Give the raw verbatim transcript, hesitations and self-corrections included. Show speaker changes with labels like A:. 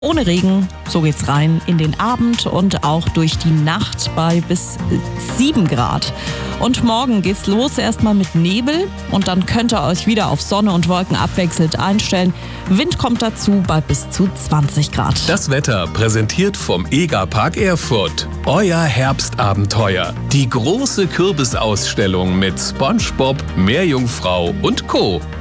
A: Ohne Regen, so geht's rein in den Abend und auch durch die Nacht bei bis sieben Grad. Und morgen geht's los erstmal mit Nebel und dann könnt ihr euch wieder auf Sonne und Wolken abwechselnd einstellen. Wind kommt dazu bei bis zu zwanzig Grad.
B: Das Wetter präsentiert vom Egerpark Erfurt. Euer Herbstabenteuer. Die große Kürbisausstellung mit SpongeBob, Meerjungfrau und Co.